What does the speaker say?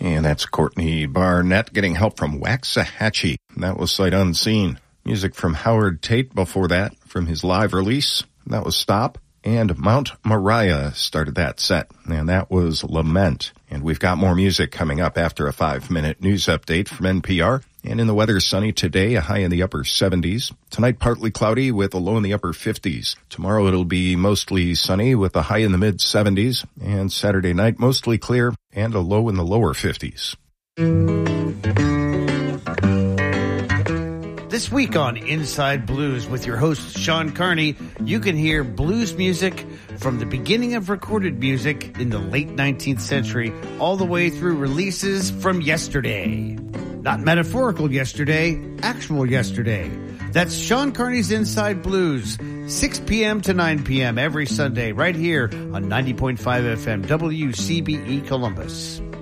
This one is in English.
And that's Courtney Barnett getting help from Waxahachie. That was Sight Unseen. Music from Howard Tate before that, from his live release. That was Stop. And Mount Moriah started that set, and that was Lament. And we've got more music coming up after a 5-minute news update from NPR. And in the weather, sunny today, a high in the upper 70s. Tonight, partly cloudy with a low in the upper 50s. Tomorrow, it'll be mostly sunny with a high in the mid 70s. And Saturday night, mostly clear and a low in the lower 50s. This week on Inside Blues with your host, Sean Carney, you can hear blues music from the beginning of recorded music in the late 19th century all the way through releases from yesterday. Not metaphorical yesterday, actual yesterday. That's Sean Carney's Inside Blues, 6 p.m. to 9 p.m. every Sunday right here on 90.5 FM WCBE Columbus.